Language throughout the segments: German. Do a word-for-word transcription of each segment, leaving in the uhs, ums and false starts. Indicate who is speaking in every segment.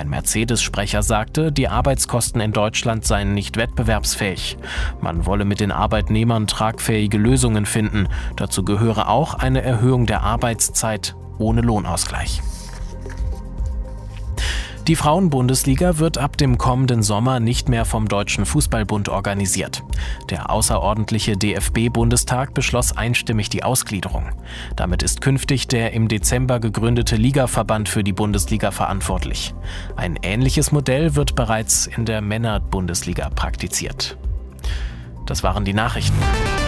Speaker 1: Ein Mercedes-Sprecher sagte, die Arbeitskosten in Deutschland seien nicht wettbewerbsfähig. Man wolle mit den Arbeitnehmern tragfähige Lösungen finden. Dazu gehöre auch eine Erhöhung der Arbeitszeit ohne Lohnausgleich. Die Frauenbundesliga wird ab dem kommenden Sommer nicht mehr vom Deutschen Fußballbund organisiert. Der außerordentliche D F B-Bundestag beschloss einstimmig die Ausgliederung. Damit ist künftig der im Dezember gegründete Ligaverband für die Bundesliga verantwortlich. Ein ähnliches Modell wird bereits in der Männer-Bundesliga praktiziert. Das waren die Nachrichten.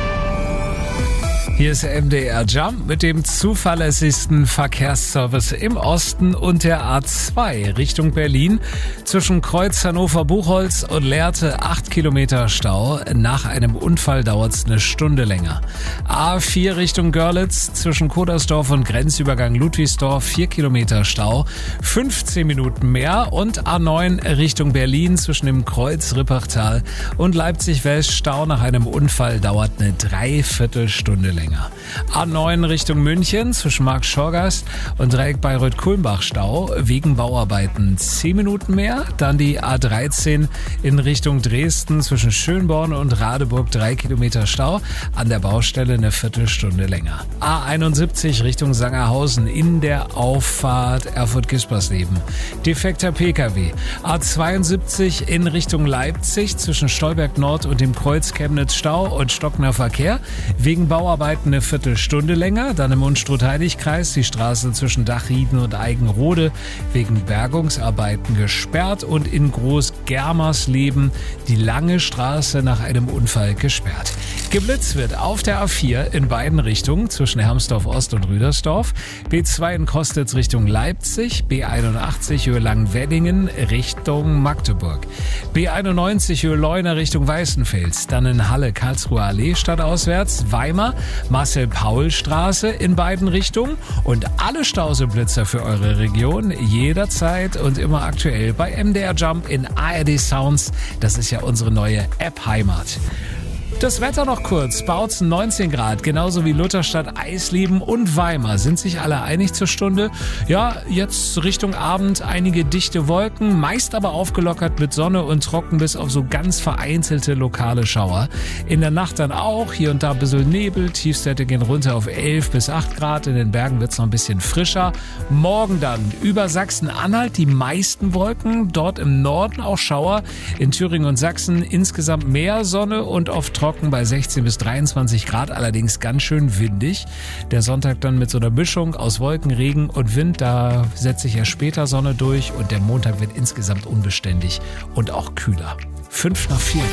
Speaker 2: Hier ist M D R Jump mit dem zuverlässigsten Verkehrsservice im Osten und der A zwei Richtung Berlin. Zwischen Kreuz Hannover-Buchholz und Lehrte acht Kilometer Stau. Nach einem Unfall dauert es eine Stunde länger. A vier Richtung Görlitz zwischen Kodersdorf und Grenzübergang Ludwigsdorf vier Kilometer Stau. fünfzehn Minuten mehr. Und A neun Richtung Berlin zwischen dem Kreuz Rippertal und Leipzig-West Stau nach einem Unfall dauert eine Dreiviertelstunde länger. A neun Richtung München zwischen Markt-Schorgast und Dreieck Bayreuth-Kulmbach Stau wegen Bauarbeiten zehn Minuten mehr. Dann die A dreizehn in Richtung Dresden zwischen Schönborn und Radeburg drei Kilometer Stau. An der Baustelle eine Viertelstunde länger. A einundsiebzig Richtung Sangerhausen in der Auffahrt Erfurt-Gispersleben. Defekter Pkw. A zweiundsiebzig in Richtung Leipzig zwischen Stolberg Nord und dem Kreuz Chemnitz Stau und stockender Verkehr. Wegen Bauarbeiten eine Viertelstunde länger. Dann im Unstrut-Heilig-Kreis die Straße zwischen Dachrieden und Eigenrode wegen Bergungsarbeiten gesperrt und in Groß-Germersleben die lange Straße nach einem Unfall gesperrt. Geblitzt wird auf der A vier in beiden Richtungen zwischen Hermsdorf Ost und Rüdersdorf, B zwei in Kostitz Richtung Leipzig, B einundachtzig Höhe Langenweddingen Richtung Magdeburg, B einundneunzig Höhe Leuna Richtung Weißenfels, dann in Halle Karlsruher Allee stadtauswärts, Weimar, Marcel-Paul-Straße in beiden Richtungen und alle Stauseblitzer für eure Region jederzeit und immer aktuell bei M D R Jump in A R D Sounds. Das ist ja unsere neue App-Heimat. Das Wetter noch kurz. Bautzen neunzehn Grad, genauso wie Lutherstadt, Eisleben und Weimar. Sind sich alle einig zur Stunde? Ja, jetzt Richtung Abend einige dichte Wolken, meist aber aufgelockert mit Sonne und trocken bis auf so ganz vereinzelte lokale Schauer. In der Nacht dann auch, hier und da ein bisschen Nebel, Tiefstwerte gehen runter auf elf bis acht Grad, in den Bergen wird es noch ein bisschen frischer. Morgen dann über Sachsen-Anhalt die meisten Wolken, dort im Norden auch Schauer, in Thüringen und Sachsen insgesamt mehr Sonne und oft trocken bei sechzehn bis dreiundzwanzig Grad, allerdings ganz schön windig. Der Sonntag dann mit so einer Mischung aus Wolken, Regen und Wind, da setzt sich ja später Sonne durch und der Montag wird insgesamt unbeständig und auch kühler. Fünf nach vier.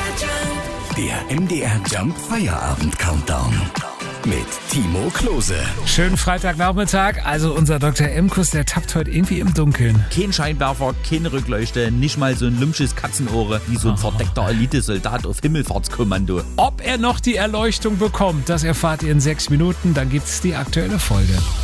Speaker 3: Der M D R Jump Feierabend Countdown mit Timo Klose.
Speaker 2: Schönen Freitagnachmittag. Also unser Doktor Emkus, der tappt heute irgendwie im Dunkeln.
Speaker 4: Kein Scheinwerfer, keine Rückleuchte, nicht mal so ein lümpsches Katzenohre wie so ein oh. verdeckter Elitesoldat auf Himmelfahrtskommando.
Speaker 2: Ob er noch die Erleuchtung bekommt, das erfahrt ihr in sechs Minuten. Dann gibt's die aktuelle Folge.